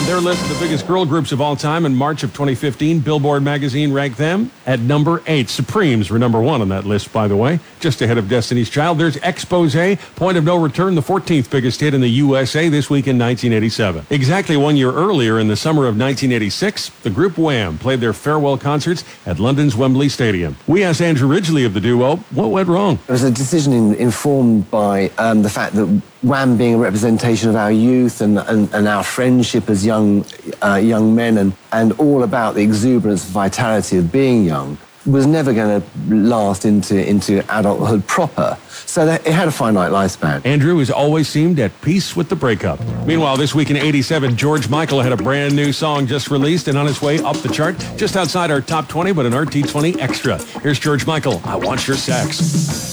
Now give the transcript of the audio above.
Their list of the biggest girl groups of all time in March of 2015, Billboard magazine ranked them at number 8. Supremes were number 1 on that list, by the way, just ahead of Destiny's Child. There's Exposé, Point of No Return, the 14th biggest hit in the USA this week in 1987. Exactly 1 year earlier, in the summer of 1986, the group Wham! Played their farewell concerts at London's Wembley Stadium. We asked Andrew Ridgeley of the duo, what went wrong? It was a decision informed by the fact that Wham! Being a representation of our youth and our friendship as young men and all about the exuberance and vitality of being young was never going to last into adulthood proper. So that it had a finite lifespan. Andrew has always seemed at peace with the breakup. Meanwhile, this week in 87, George Michael had a brand new song just released and on its way up the chart, just outside our top 20, but an RT20 extra. Here's George Michael, I Want Your Sex.